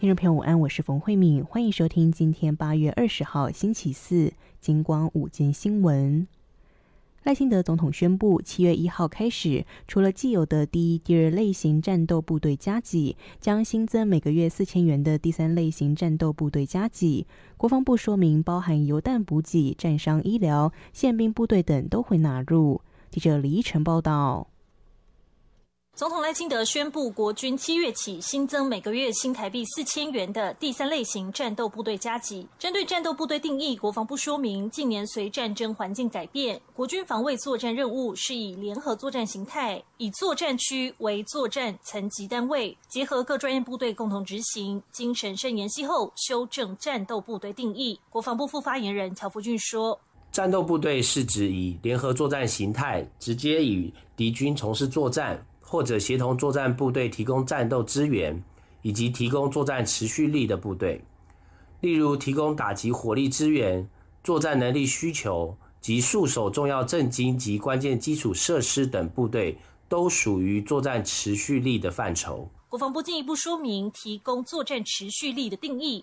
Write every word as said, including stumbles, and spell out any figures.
听众朋友午安，我是冯慧敏，欢迎收听今天八月二十号星期四金光午间新闻。赖清德总统宣布，七月一号开始，除了既有的第一、第二类型战斗部队加给，将新增每个月四千元的第三类型战斗部队加给。国防部说明，包含油弹补给、战伤医疗、宪兵部队等都会纳入。记者李依晨报道。 总统赖清德宣布，国军七月起新增每个月新台币四千元的第三类型战斗部队加给。针对战斗部队定义，国防部说明，近年随战争环境改变，国军防卫作战任务是以联合作战形态，以作战区为作战层级单位，结合各专业部队共同执行。经审慎研析后，修正战斗部队定义。国防部副发言人乔福俊说， 战斗部队是指以联合作战形态，直接与敌军从事作战，或者协同作战部队提供战斗支援，以及提供作战持续力的部队，例如提供打击火力支援、作战能力需求及戍守重要政经及关键基础设施等部队，都属于作战持续力的范畴。 国防部进一步说明，提供作战持续力的定义